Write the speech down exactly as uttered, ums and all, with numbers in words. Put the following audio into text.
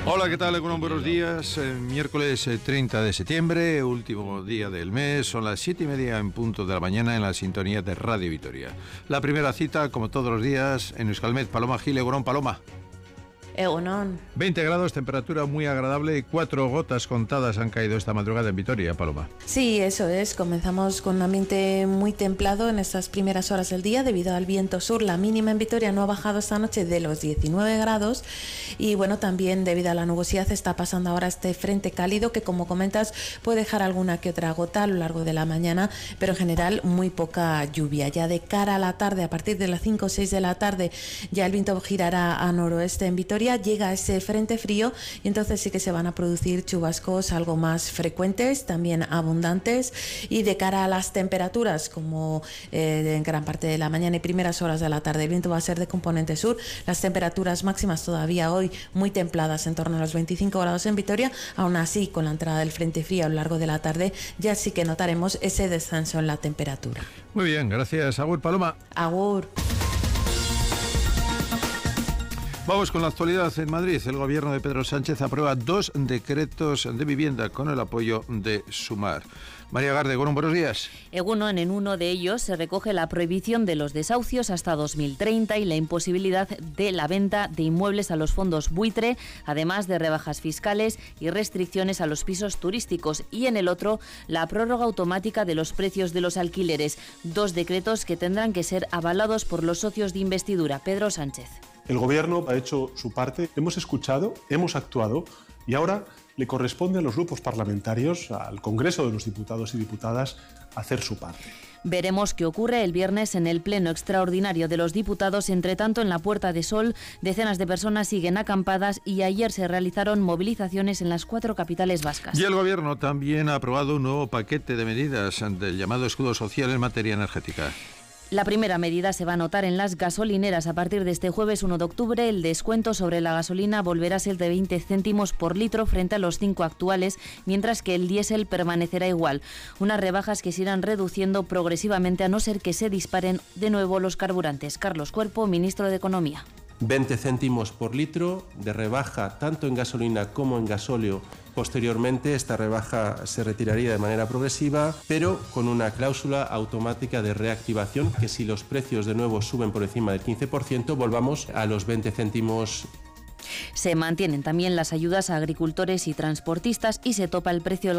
Hola, ¿qué tal? Egunon, buenos días. Eh, miércoles eh, treinta de septiembre, último día del mes. Son las siete y media en punto de la mañana en la sintonía de Radio Vitoria. La primera cita, como todos los días, en Euskalmet. Paloma Gil, Egunon, Paloma. Egunon. veinte grados, temperatura muy agradable. Cuatro gotas contadas han caído esta madrugada en Vitoria, Paloma. Sí, eso es. Comenzamos con un ambiente muy templado en estas primeras horas del día debido al viento sur. La mínima en Vitoria no ha bajado esta noche de los diecinueve grados y bueno, también debido a la nubosidad está pasando ahora este frente cálido que, como comentas, puede dejar alguna que otra gota a lo largo de la mañana, pero en general muy poca lluvia. Ya de cara a la tarde, a partir de las cinco o seis de la tarde, ya el viento girará a noroeste en Vitoria. Llega ese frente frío y entonces sí que se van a producir chubascos algo más frecuentes, también abundantes, y de cara a las temperaturas, como eh, en gran parte de la mañana y primeras horas de la tarde el viento va a ser de componente sur, las temperaturas máximas todavía hoy muy templadas, en torno a los veinticinco grados en Vitoria. Aún así, con la entrada del frente frío a lo largo de la tarde ya sí que notaremos ese descenso en la temperatura. Muy bien, gracias. Agur, Paloma. Agur. Vamos con la actualidad en Madrid. El gobierno de Pedro Sánchez aprueba dos decretos de vivienda con el apoyo de Sumar. María Garde, Egunon, buenos días. Egunon, en uno de ellos se recoge la prohibición de los desahucios hasta dos mil treinta y la imposibilidad de la venta de inmuebles a los fondos buitre, además de rebajas fiscales y restricciones a los pisos turísticos. Y en el otro, la prórroga automática de los precios de los alquileres. Dos decretos que tendrán que ser avalados por los socios de investidura. Pedro Sánchez. El Gobierno ha hecho su parte, hemos escuchado, hemos actuado y ahora le corresponde a los grupos parlamentarios, al Congreso de los Diputados y Diputadas, hacer su parte. Veremos qué ocurre el viernes en el Pleno Extraordinario de los Diputados. Entre tanto, en la Puerta de Sol, decenas de personas siguen acampadas y ayer se realizaron movilizaciones en las cuatro capitales vascas. Y el Gobierno también ha aprobado un nuevo paquete de medidas del llamado escudo social en materia energética. La primera medida se va a notar en las gasolineras. A partir de este jueves uno de octubre, el descuento sobre la gasolina volverá a ser de veinte céntimos por litro frente a los cinco actuales, mientras que el diésel permanecerá igual. Unas rebajas que se irán reduciendo progresivamente a no ser que se disparen de nuevo los carburantes. Carlos Cuerpo, ministro de Economía. veinte céntimos por litro de rebaja tanto en gasolina como en gasóleo. Posteriormente, esta rebaja se retiraría de manera progresiva, pero con una cláusula automática de reactivación que, si los precios de nuevo suben por encima del quince por ciento, volvamos a los veinte céntimos. Se mantienen también las ayudas a agricultores y transportistas y se topa el precio